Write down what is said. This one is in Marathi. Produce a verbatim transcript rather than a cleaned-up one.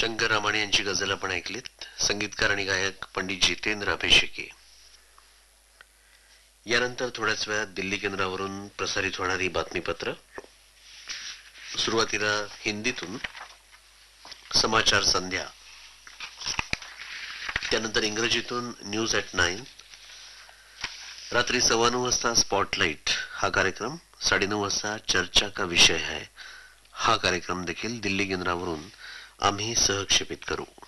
शंकर रामाणे यांची गझल आपण ऐकलीत. संगीतकार आणि गायक पंडित जितेंद्र अभिषेकी. यानंतर थोड्याच वेळात दिल्ली केंद्रावरून प्रसारित होणारी बातमीपत्र. सुरुवातीला हिंदीतून समाचार संध्या, त्यानंतर इंग्रजीतून न्यूज ॲट नाईन, रात्री सव्वा नऊ वाजता स्पॉटलाइट हा कार्यक्रम, साडेनऊ वाजता चर्चा का विषय है हा कार्यक्रम देखील दिल्ली केंद्रावरून आम्ही सहक्षेपित करू.